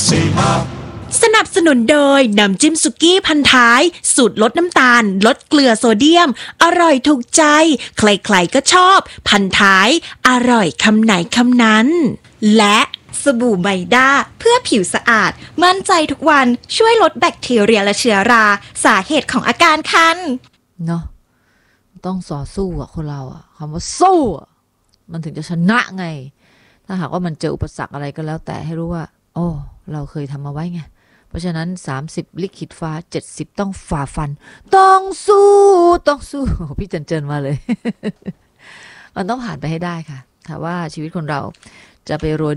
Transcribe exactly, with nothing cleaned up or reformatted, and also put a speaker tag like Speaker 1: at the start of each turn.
Speaker 1: สนับสนุนโดยน้ำจิ้มสุกี้พันท้ายสูตรลดน้ำตาลลดเกลือโซเดียมอร่อยถูกใจใครๆก็ชอบพันท้ายอร่อยคำไหนคำนั้นและ
Speaker 2: สบู่ไมด้าเพื่อผิวสะอาดมั่นใจทุกวันช่วยลดแบคทีเรียและเชื้อราสาเหตุของอาการคัน
Speaker 3: เนาะต้องต่อสู้อะคนเราอะคำว่าสู้อะมันถึงจะชนะไงถ้าหากว่ามันเจออุปสรรคอะไรก็แล้วแต่ให้รู้ว่าโอ้เราเคยทำมาไว้ไงเพราะฉะนั้นสามสิบลิขิตฟ้าเจ็ดสิบต้องฝ่าฟันต้องสู้ต้องสู้พี่เจนเจนมาเลย มันต้องผ่านไปให้ได้ค่ะถ้าว่าชีวิตคนเราจะไปโรย